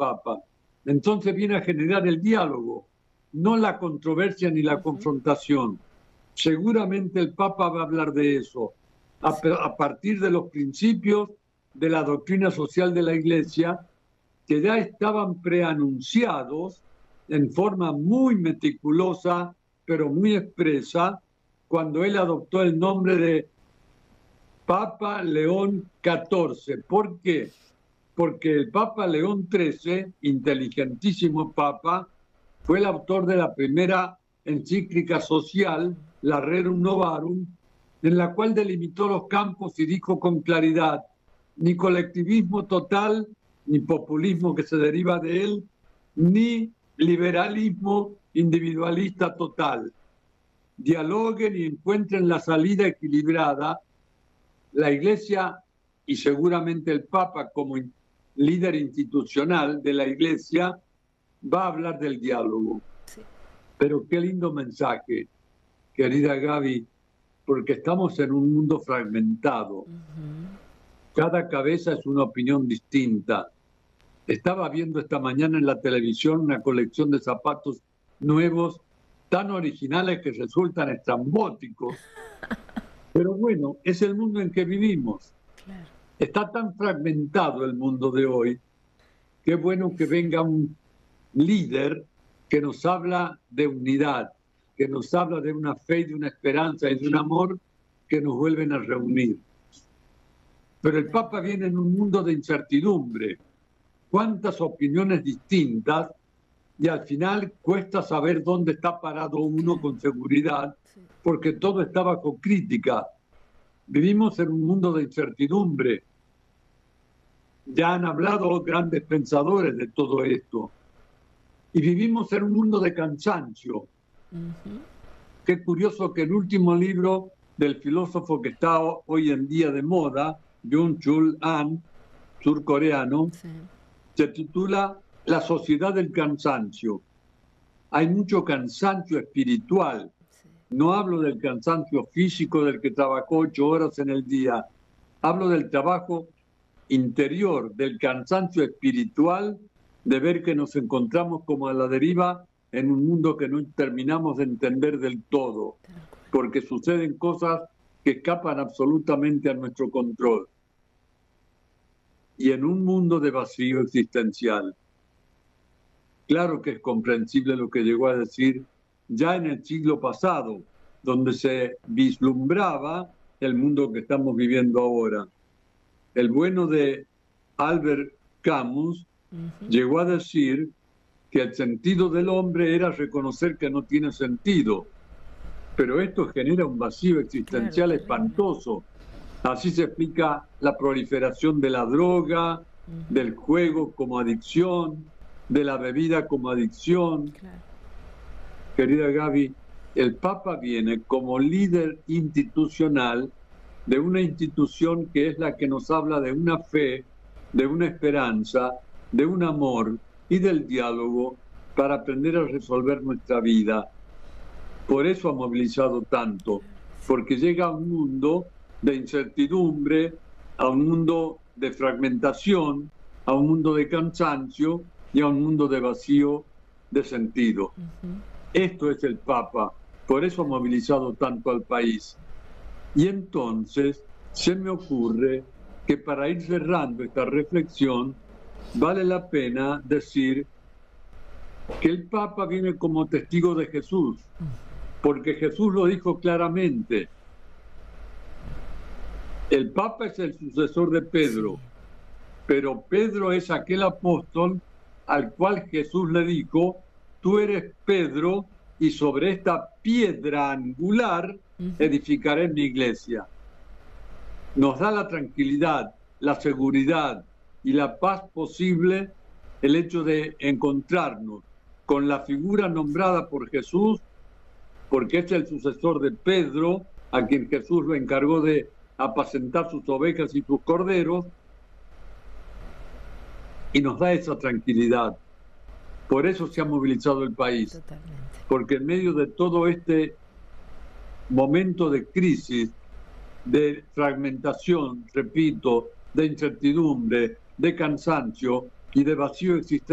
Papa. Entonces viene a generar el diálogo, no la controversia ni la confrontación. Seguramente el Papa va a hablar de eso, a partir de los principios de la doctrina social de la Iglesia, que ya estaban preanunciados en forma muy meticulosa, pero muy expresa, cuando él adoptó el nombre de Papa León XIV. ¿Por qué? Porque el Papa León XIII, inteligentísimo Papa, fue el autor de la primera encíclica social, la Rerum Novarum, en la cual delimitó los campos y dijo con claridad: ni colectivismo total, ni populismo que se deriva de él, ni liberalismo individualista total. Dialoguen y encuentren la salida equilibrada. La Iglesia, y seguramente el Papa como líder institucional de la Iglesia, va a hablar del diálogo. Sí. Pero qué lindo mensaje, querida Gaby, porque estamos en un mundo fragmentado. Cada cabeza es una opinión distinta. Estaba viendo esta mañana en la televisión una colección de zapatos nuevos, tan originales que resultan estrambóticos. Pero bueno, es el mundo en que vivimos. Claro. Está tan fragmentado el mundo de hoy, que es bueno que venga un líder que nos habla de unidad, que nos habla de una fe y de una esperanza y de un amor que nos vuelven a reunir. Pero el Papa viene en un mundo de incertidumbre, cuántas opiniones distintas, y al final cuesta saber dónde está parado uno con seguridad, porque todo está bajo crítica. Vivimos en un mundo de incertidumbre. Ya han hablado grandes pensadores de todo esto. Y vivimos en un mundo de cansancio. Qué curioso que el último libro del filósofo que está hoy en día de moda, Byung-Chul Han, surcoreano, se titula La sociedad del cansancio. Hay mucho cansancio espiritual. No hablo del cansancio físico del que trabajó 8 horas en el día. Hablo del trabajo interior, del cansancio espiritual, de ver que nos encontramos como a la deriva en un mundo que no terminamos de entender del todo, porque suceden cosas que escapan absolutamente a nuestro control. Y en un mundo de vacío existencial. Claro que es comprensible lo que llegó a decir ya en el siglo pasado, donde se vislumbraba el mundo que estamos viviendo ahora. El bueno de Albert Camus llegó a decir que el sentido del hombre era reconocer que no tiene sentido, pero esto genera un vacío existencial espantoso. Así se explica la proliferación de la droga, del juego como adicción, de la bebida como adicción. Querida Gaby, el Papa viene como líder institucional de una institución que es la que nos habla de una fe, de una esperanza, de un amor y del diálogo para aprender a resolver nuestra vida. Por eso ha movilizado tanto, porque llega a un mundo de incertidumbre, a un mundo de fragmentación, a un mundo de cansancio y a un mundo de vacío de sentido. Esto es el Papa, por eso ha movilizado tanto al país. Y entonces se me ocurre que para ir cerrando esta reflexión, vale la pena decir que el Papa viene como testigo de Jesús, porque Jesús lo dijo claramente. El Papa es el sucesor de Pedro, pero Pedro es aquel apóstol al cual Jesús le dijo: tú eres Pedro, y sobre esta piedra angular edificaré mi iglesia. Nos da la tranquilidad, la seguridad y la paz posible el hecho de encontrarnos con la figura nombrada por Jesús, porque es el sucesor de Pedro, a quien Jesús lo encargó de apacentar sus ovejas y sus corderos, y nos da esa tranquilidad. Por eso se ha movilizado el país. Totalmente. Porque en medio de todo este momento de crisis, de fragmentación, repito, de incertidumbre, de cansancio y de vacío existencial,